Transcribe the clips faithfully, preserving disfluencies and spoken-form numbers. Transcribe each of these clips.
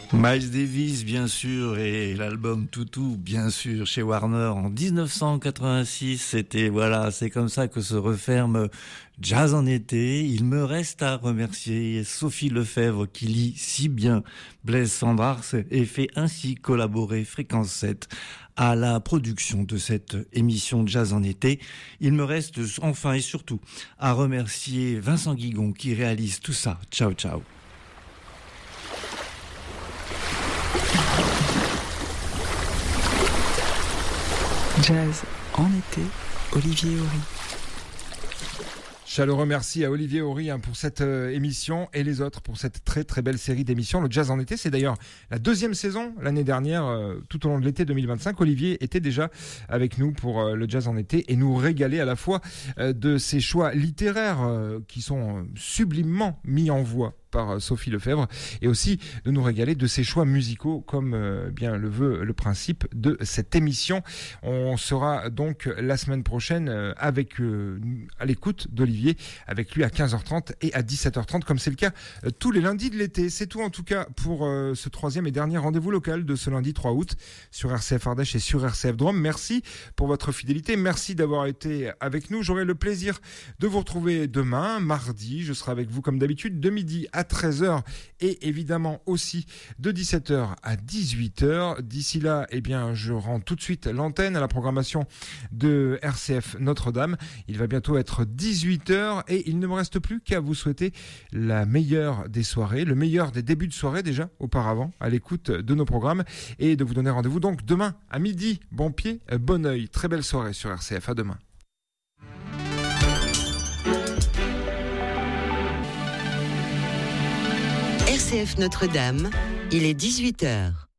Miles Davis, bien sûr, et l'album Toutou, bien sûr, chez Warner en dix-neuf cent quatre-vingt-six. C'était, voilà, c'est comme ça que se referme Jazz en été. Il me reste à remercier Sophie Lefebvre qui lit si bien Blaise Cendrars et fait ainsi collaborer Fréquence sept à la production de cette émission Jazz en été. Il me reste enfin et surtout à remercier Vincent Guigon qui réalise tout ça. Ciao, ciao. Jazz en été, Olivier Horry. Chaleureux merci à Olivier Horry hein, pour cette euh, émission et les autres pour cette très très belle série d'émissions. Le Jazz en été, c'est d'ailleurs la deuxième saison l'année dernière, euh, tout au long de l'été deux mille vingt-cinq. Olivier était déjà avec nous pour euh, le Jazz en été et nous régaler à la fois euh, de ses choix littéraires euh, qui sont euh, sublimement mis en voix par Sophie Lefebvre et aussi de nous régaler de ses choix musicaux comme euh, bien le veut le principe de cette émission. On sera donc la semaine prochaine euh, avec euh, à l'écoute d'Olivier, avec lui à quinze heures trente et à dix-sept heures trente comme c'est le cas euh, tous les lundis de l'été. C'est tout en tout cas pour euh, ce troisième et dernier rendez-vous local de ce lundi trois août sur R C F Ardèche et sur R C F Drôme. Merci pour votre fidélité, merci d'avoir été avec nous. J'aurai le plaisir de vous retrouver demain, mardi. Je serai avec vous comme d'habitude de midi à treize heures et évidemment aussi de dix-sept heures à dix-huit heures. D'ici là, eh bien, je rends tout de suite l'antenne à la programmation de R C F Notre-Dame. Il va bientôt être dix-huit heures et il ne me reste plus qu'à vous souhaiter la meilleure des soirées, le meilleur des débuts de soirée déjà auparavant à l'écoute de nos programmes et de vous donner rendez-vous donc demain à midi. Bon pied, bon oeil. Très belle soirée sur R C F. À demain. R C F Notre-Dame, il est dix-huit heures.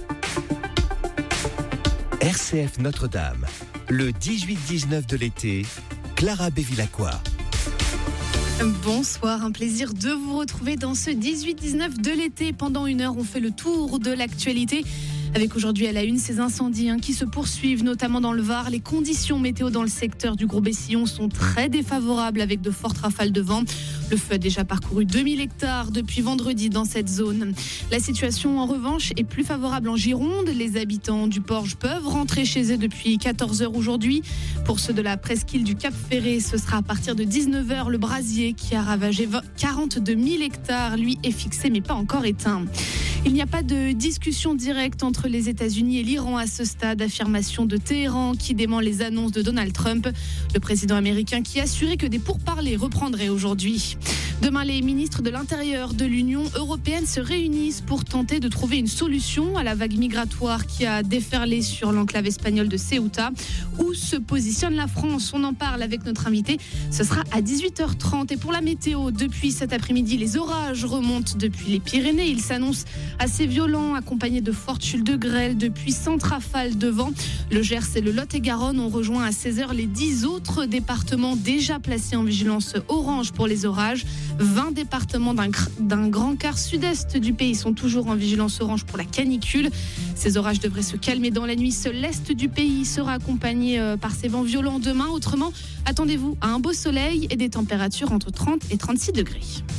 R C F Notre-Dame, le dix-huit dix-neuf de l'été, Clara Bevilacqua. Bonsoir, un plaisir de vous retrouver dans ce dix-huit dix-neuf de l'été. Pendant une heure, on fait le tour de l'actualité. Avec aujourd'hui à la une, ces incendies hein, qui se poursuivent, notamment dans le Var. Les conditions météo dans le secteur du Gros-Bessillon sont très défavorables avec de fortes rafales de vent. Le feu a déjà parcouru deux mille hectares depuis vendredi dans cette zone. La situation, en revanche, est plus favorable en Gironde. Les habitants du Porge peuvent rentrer chez eux depuis quatorze heures aujourd'hui. Pour ceux de la presqu'île du Cap-Ferré, ce sera à partir de dix-neuf heures. Le brasier qui a ravagé quarante-deux mille hectares, lui, est fixé mais pas encore éteint. Il n'y a pas de discussion directe entre les États-Unis et l'Iran à ce stade. Affirmation de Téhéran qui dément les annonces de Donald Trump. Le président américain qui a assuré que des pourparlers reprendraient aujourd'hui. Demain, les ministres de l'Intérieur de l'Union européenne se réunissent pour tenter de trouver une solution à la vague migratoire qui a déferlé sur l'enclave espagnole de Ceuta. Où se positionne la France ? On en parle avec notre invité. Ce sera à dix-huit heures trente. Et pour la météo, depuis cet après-midi, les orages remontent depuis les Pyrénées. Ils s'annoncent assez violents, accompagnés de fortes chutes de grêle, de puissantes rafales de vent. Le Gers et le Lot-et-Garonne ont rejoint à seize heures les dix autres départements déjà placés en vigilance orange pour les orages. vingt départements d'un, d'un grand quart sud-est du pays sont toujours en vigilance orange pour la canicule. Ces orages devraient se calmer dans la nuit. Seul l'est du pays sera accompagné par ces vents violents demain. Autrement, attendez-vous à un beau soleil et des températures entre trente et trente-six degrés.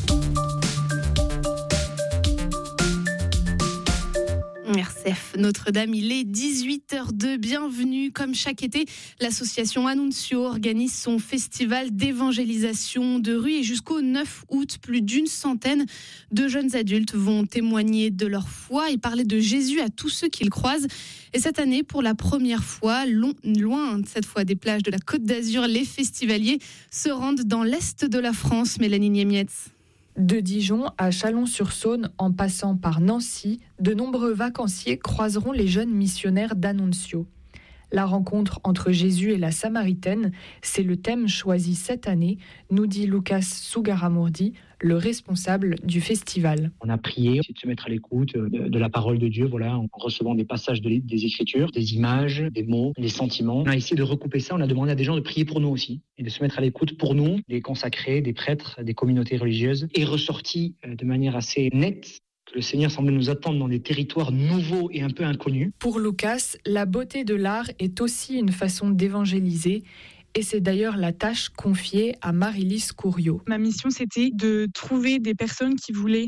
R C F Notre-Dame, il est dix-huit heures deux. Bienvenue. Comme chaque été, l'association Annunzio organise son festival d'évangélisation de rue et jusqu'au neuf août, plus d'une centaine de jeunes adultes vont témoigner de leur foi et parler de Jésus à tous ceux qu'ils croisent. Et cette année, pour la première fois, long, loin cette fois des plages de la Côte d'Azur, les festivaliers se rendent dans l'est de la France. Mélanie Niemietz. De Dijon à Chalon-sur-Saône, en passant par Nancy, de nombreux vacanciers croiseront les jeunes missionnaires d'Annunzio. La rencontre entre Jésus et la Samaritaine, c'est le thème choisi cette année, nous dit Lucas Sugaramurdi, le responsable du festival. On a prié, c'est de se mettre à l'écoute de, de la parole de Dieu, voilà, en recevant des passages de, des Écritures, des images, des mots, des sentiments. On a essayé de recouper ça, on a demandé à des gens de prier pour nous aussi, et de se mettre à l'écoute pour nous, des consacrés, des prêtres, des communautés religieuses, et ressorti de manière assez nette que le Seigneur semble nous attendre dans des territoires nouveaux et un peu inconnus. Pour Lucas, la beauté de l'art est aussi une façon d'évangéliser. Et c'est d'ailleurs la tâche confiée à Marie-Lise Couriot. Ma mission, c'était de trouver des personnes qui voulaient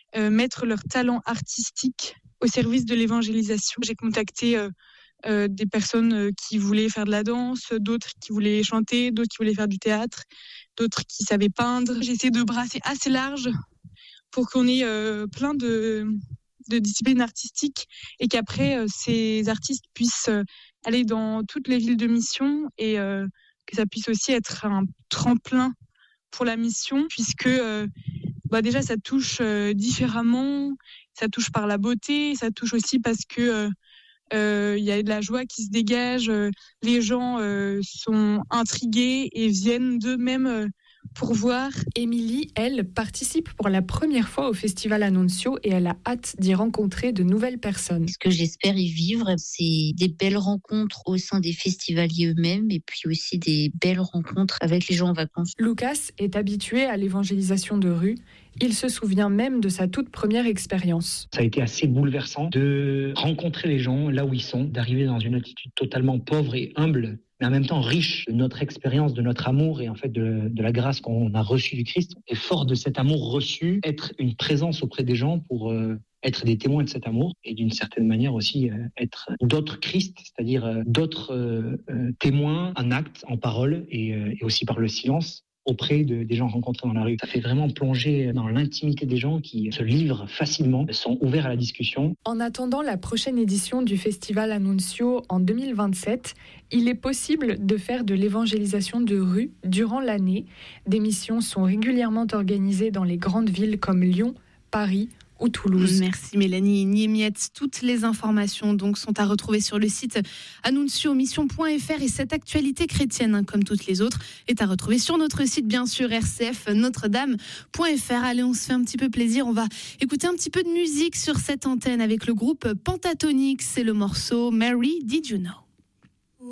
euh, mettre leur talent artistique au service de l'évangélisation. J'ai contacté euh, euh, des personnes euh, qui voulaient faire de la danse, d'autres qui voulaient chanter, d'autres qui voulaient faire du théâtre, d'autres qui savaient peindre. J'ai essayé de brasser assez large pour qu'on ait euh, plein de, de disciplines artistiques et qu'après, euh, ces artistes puissent euh, aller dans toutes les villes de mission et euh, que ça puisse aussi être un tremplin pour la mission, puisque euh, bah déjà, ça touche euh, différemment, ça touche par la beauté, ça touche aussi parce que euh, euh, y a de la joie qui se dégage, euh, les gens euh, sont intrigués et viennent d'eux-mêmes euh, pour voir. Émilie, elle, participe pour la première fois au Festival Annunzio et elle a hâte d'y rencontrer de nouvelles personnes. Ce que j'espère y vivre, c'est des belles rencontres au sein des festivaliers eux-mêmes et puis aussi des belles rencontres avec les gens en vacances. Lucas est habitué à l'évangélisation de rue. Il se souvient même de sa toute première expérience. Ça a été assez bouleversant de rencontrer les gens là où ils sont, d'arriver dans une attitude totalement pauvre et humble, mais en même temps riche de notre expérience, de notre amour et en fait de, de la grâce qu'on a reçue du Christ. Et fort de cet amour reçu, être une présence auprès des gens pour euh, être des témoins de cet amour et d'une certaine manière aussi euh, être d'autres Christ, c'est-à-dire euh, d'autres euh, euh, témoins en acte, en parole et, euh, et aussi par le silence auprès de, des gens rencontrés dans la rue. Ça fait vraiment plonger dans l'intimité des gens qui se livrent facilement, sont ouverts à la discussion. En attendant la prochaine édition du Festival Annunzio en deux mille vingt-sept, il est possible de faire de l'évangélisation de rue durant l'année. Des missions sont régulièrement organisées dans les grandes villes comme Lyon, Paris ou Toulouse. Merci Mélanie Niemietz. Toutes les informations donc sont à retrouver sur le site annunzio mission point f r et cette actualité chrétienne, hein, comme toutes les autres, est à retrouver sur notre site bien sûr r c f notre dame point f r. Allez, on se fait un petit peu plaisir, on va écouter un petit peu de musique sur cette antenne avec le groupe Pentatonix. C'est le morceau Mary Did You Know.